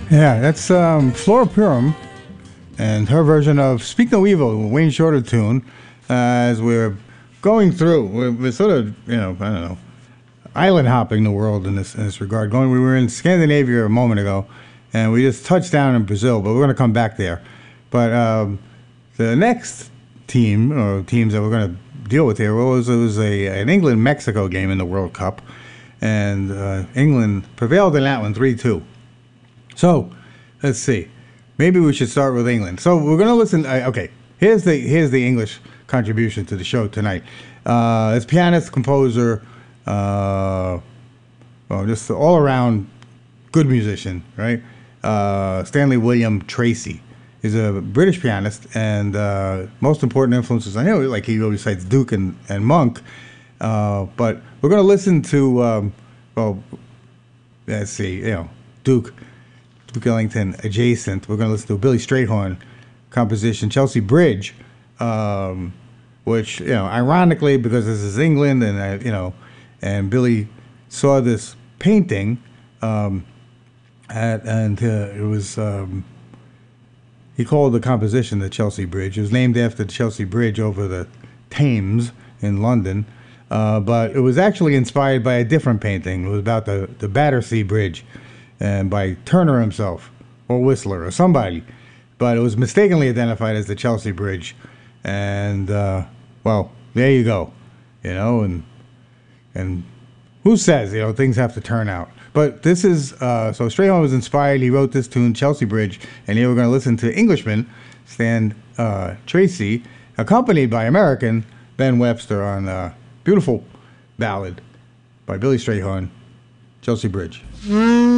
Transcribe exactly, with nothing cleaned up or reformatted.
Yeah, that's um, Flora Purim and her version of Speak No Evil, Wayne Shorter tune, uh, as we're going through. We're, we're sort of, you know, I don't know, island hopping the world in this in this regard. Going, we were in Scandinavia a moment ago, and we just touched down in Brazil, but we're going to come back there. But um, the next team, or teams that we're going to deal with here, was it was a an England-Mexico game in the World Cup, and uh, England prevailed in that one three two. So, let's see. Maybe we should start with England. So we're going to listen. Uh, okay, here's the here's the English contribution to the show tonight. Uh, it's pianist, composer, uh, well, just all around good musician, right? Uh, Stanley William Tracy is a British pianist, and uh, most important influences on him, like he always cites Duke and and Monk. Uh, but we're going to listen to um, well, let's see, you know, Duke. Duke Ellington adjacent. We're going to listen to a Billy Strayhorn composition, Chelsea Bridge, um, which, you know, ironically, because this is England, and I, you know, and Billy saw this painting, um, at, and uh, it was um, he called the composition the Chelsea Bridge. It was named after the Chelsea Bridge over the Thames in London, uh, but it was actually inspired by a different painting. It was about the the Battersea Bridge, and by Turner himself, or Whistler, or somebody. But it was mistakenly identified as the Chelsea Bridge. And, uh, well, there you go. You know, and and who says, you know, things have to turn out. But this is, uh, so Strayhorn was inspired. He wrote this tune, Chelsea Bridge, and here we're going to listen to Englishman, Stan uh, Tracy, accompanied by American Ben Webster on a beautiful ballad by Billy Strayhorn, Chelsea Bridge. Mm.